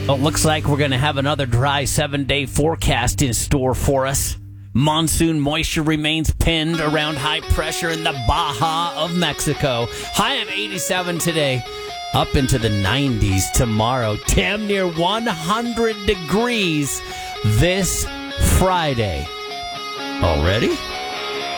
Well, it looks like we're going to have another dry 7-day forecast in store for us. Monsoon moisture remains pinned around high pressure in the Baja of Mexico. High of 87 today, up into the 90s tomorrow. Damn near 100 degrees this Friday. Already?